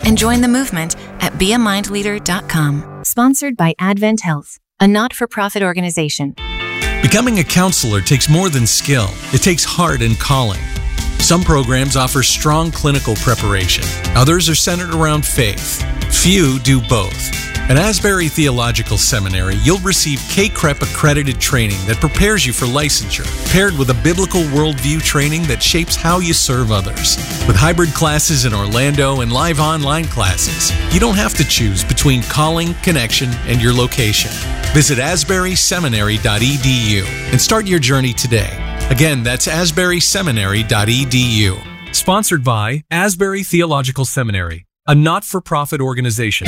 and join the movement at beamindleader.com. Sponsored by Advent Health, a not-for-profit organization. Becoming a counselor takes more than skill. It takes heart and calling. Some programs offer strong clinical preparation. Others are centered around faith. Few do both. At Asbury Theological Seminary, you'll receive KCREP accredited training that prepares you for licensure, paired with a biblical worldview training that shapes how you serve others. With hybrid classes in Orlando and live online classes, you don't have to choose between calling, connection, and your location. Visit asburyseminary.edu and start your journey today. Again, that's asburyseminary.edu. Sponsored by Asbury Theological Seminary, a not-for-profit organization.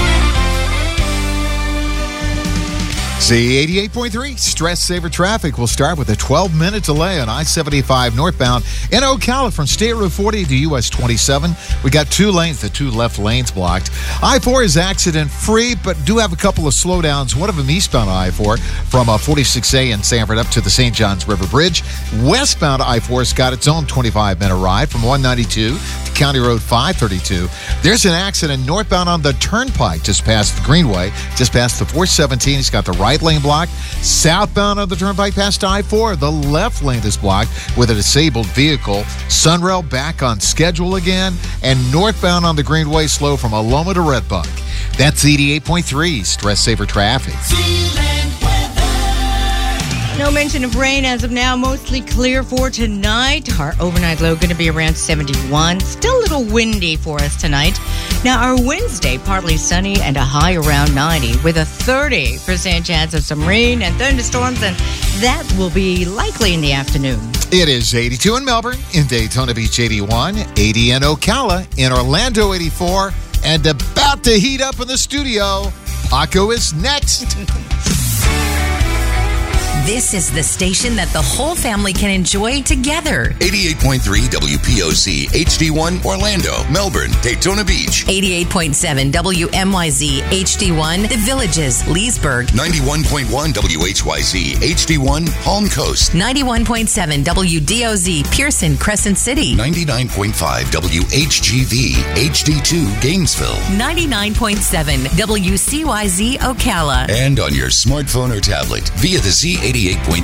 Z88.3 Stress Saver Traffic will start with a 12-minute delay on I-75 northbound in Ocala from State Route 40 to US 27. We got 2 lanes, the 2 left lanes blocked. I-4 is accident-free, but do have a couple of slowdowns. One of them eastbound I-4 from 46A in Sanford up to the St. Johns River Bridge. Westbound I-4's got its own 25-minute ride from 192 to County Road 532. There's an accident northbound on the Turnpike just past the Greenway, just past the 417. He's got the right lane blocked. Southbound on the Turnpike past I-4, the left lane is blocked with a disabled vehicle. Sunrail back on schedule again, and northbound on the Greenway slow from Aloma to Redbud. That's 88.3 Stress Saver Traffic. No mention of rain as of now. Mostly clear for tonight. Our overnight low going to be around 71. Still a little windy for us tonight. Now, our Wednesday, partly sunny and a high around 90 with a 30% chance of some rain and thunderstorms, and that will be likely in the afternoon. It is 82 in Melbourne, in Daytona Beach 81, 80 in Ocala, in Orlando 84, and about to heat up in the studio. Paco is next. This is the station that the whole family can enjoy together. 88.3 WPOC, HD1, Orlando, Melbourne, Daytona Beach. 88.7 WMYZ, HD1, The Villages, Leesburg. 91.1 WHYZ, HD1, Palm Coast. 91.7 WDOZ, Pearson, Crescent City. 99.5 WHGV, HD2, Gainesville. 99.7 WCYZ, Ocala. And on your smartphone or tablet via the Z88.3